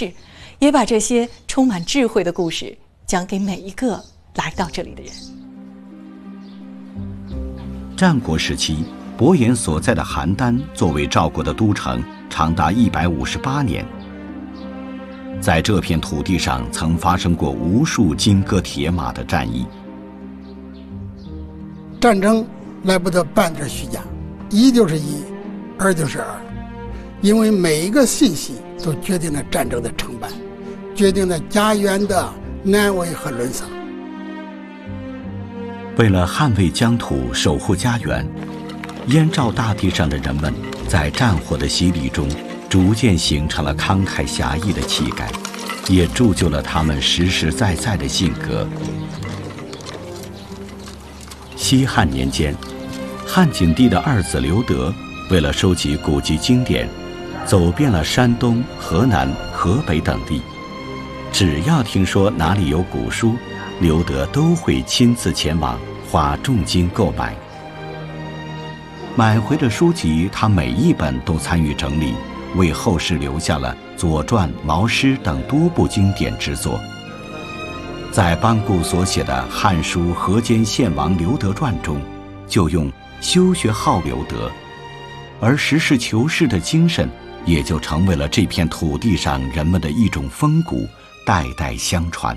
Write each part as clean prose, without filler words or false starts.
事，也把这些充满智慧的故事讲给每一个来到这里的人。 战国时期，伯颜所在的邯郸作为赵国的都城，长达158年。在这片土地上，曾发生过无数金戈铁马的战役。 战争来不得半点虚假，一就是一，二就是二，因为每一个信息都决定了战争的成败，决定了家园的安危和沦丧。 为了捍卫疆土、守护家园，燕赵大地上的人们在战火的洗礼中，逐渐形成了慷慨侠义的气概，也铸就了他们实实在在的性格。西汉年间，汉景帝的二子刘德为了收集古籍经典，走遍了山东、河南、河北等地。只要听说哪里有古书，刘德都会亲自前往，花重金购买。买回的书籍，他每一本都参与整理，为后世留下了《左传》《毛诗》等多部经典之作。在班固所写的《汉书河间献王刘德传》中，就用修学好刘德，而实事求是的精神也就成为了这片土地上人们的一种风骨，代代相传。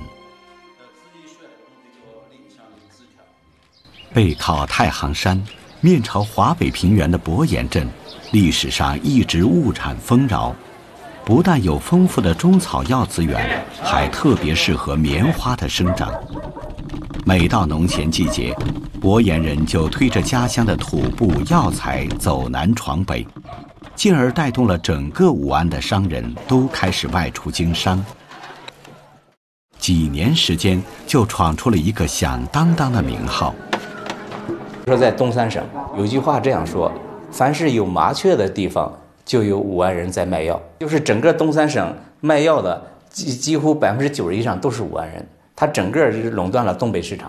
背靠太行山，面朝华北平原的伯颜镇，历史上一直物产丰饶，不但有丰富的中草药资源，还特别适合棉花的生长。每到农闲季节，伯颜人就推着家乡的土布药材走南闯北，进而带动了整个武安的商人都开始外出经商。几年时间就闯出了一个响当当的名号。 说在东三省有句话这样说：凡是有麻雀的地方，就有武安人在卖药。就是整个东三省卖药的几乎90%以上都是武安人，他整个是垄断了东北市场。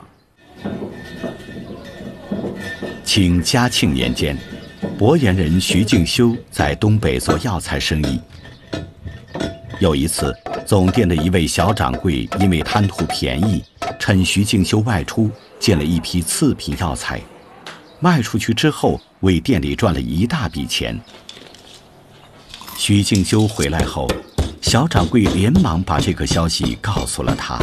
清嘉庆年间，伯颜人徐敬修在东北做药材生意。有一次，总店的一位小掌柜因为贪图便宜，趁徐敬修外出，进了一批次品药材。卖出去之后，为店里赚了一大笔钱。徐敬修回来后，小掌柜连忙把这个消息告诉了他。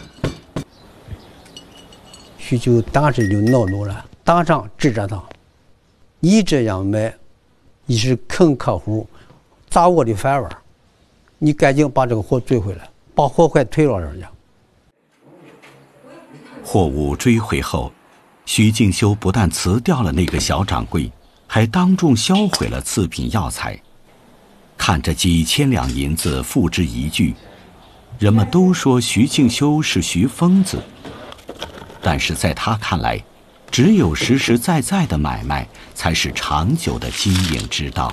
徐就当时就恼怒了，当场指着他：“你这样卖，你是坑客户，砸我的饭碗，你赶紧把这个货追回来，把货快退了人家。” 货物追回后，徐敬修不但辞掉了那个小掌柜，还当众销毁了次品药材。看着几千两银子付之一炬，人们都说徐敬修是徐疯子，但是在他看来，只有实实在在的买卖才是长久的经营之道。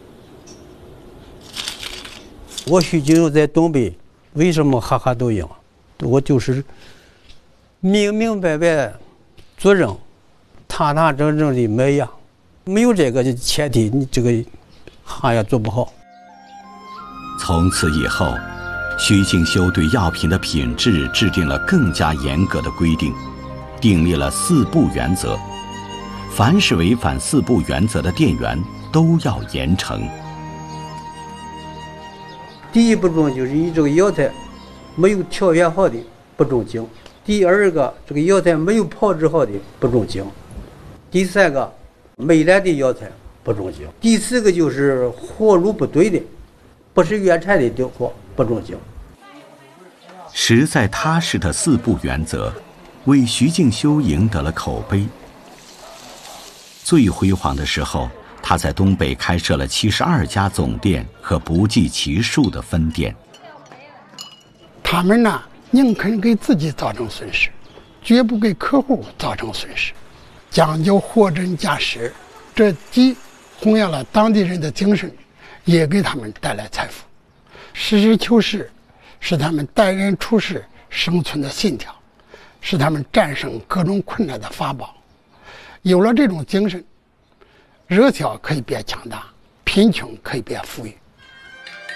我徐敬修在东北为什么哈哈都赢？我就是明明白白做人，堂堂正正的卖药，没有这个前提，你这个行业做不好。 从此以后，徐敬修对药品的品质制定了更加严格的规定，订立了4不原则，凡是违反4不原则的店员都要严惩。 第一不中就是你这个药材没有条件好的不中经，第二个这个药材没有炮制好的不中经，第三个没来的药材不中经，第四个就是货路不对的，不是原产的货不中经。 实在踏实的4不原则，为徐敬修赢得了口碑。最辉煌的时候，他在东北开设了72家总店和不计其数的分店。 他们呢，宁肯给自己造成损失，绝不给客户造成损失，讲究货真价实，这既弘扬了当地人的精神，也给他们带来财富。实事求是是他们待人处事生存的信条，是他们战胜各种困难的法宝。有了这种精神，热销可以变强大，贫穷可以变富裕。